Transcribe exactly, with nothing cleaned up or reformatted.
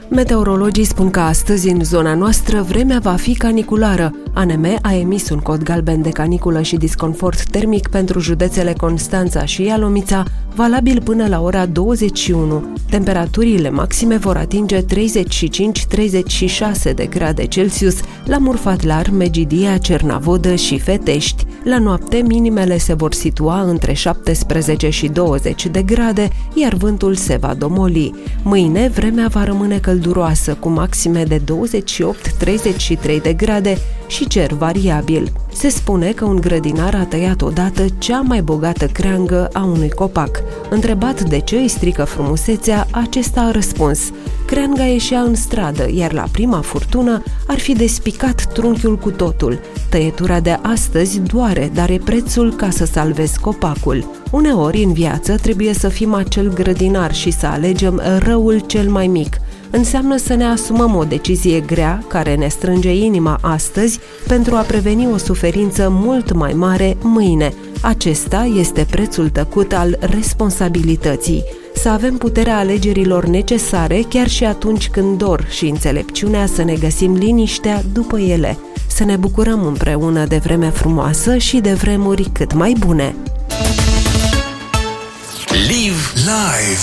Meteorologii spun că astăzi în zona noastră vremea va fi caniculară. A N M a emis un cod galben de caniculă și disconfort termic pentru județele Constanța și Ialomița, valabil până la ora douăzeci și unu. Temperaturile maxime vor atinge treizeci și cinci - treizeci și șase de grade Celsius la Murfatlar, Megidia, Cernavodă și Fetești. La noapte, minimele se vor situa între șaptesprezece și douăzeci de grade, iar vântul se va domoli. Mâine, vremea va rămâne călduroasă, cu maxime de douăzeci și opt - treizeci și trei de grade și cer variabil. Se spune că un grădinar a tăiat odată cea mai bogată creangă a unui copac. Întrebat de ce îi strică frumusețea, acesta a răspuns: creanga ieșea în stradă, iar la prima furtună ar fi despicat trunchiul cu totul. Tăietura de astăzi doare, dar e prețul ca să salvezi copacul. Uneori, în viață, trebuie să fim acel grădinar și să alegem răul cel mai mic. Înseamnă să ne asumăm o decizie grea care ne strânge inima astăzi pentru a preveni o suferință mult mai mare mâine. Acesta este prețul tăcut al responsabilității. Să avem puterea alegerilor necesare chiar și atunci când dor și înțelepciunea să ne găsim liniștea după ele. Să ne bucurăm împreună de vreme frumoasă și de vremuri cât mai bune. Live Live